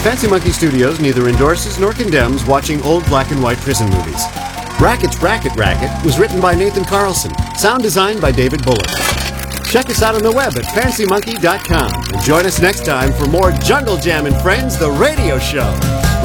Fancy Monkey Studios neither endorses nor condemns watching old black and white prison movies. Racket's Racket Racket was written by Nathan Carlson, sound designed by David Bullock. Check us out on the web at fancymonkey.com and join us next time for more Jungle Jam and Friends, the radio show.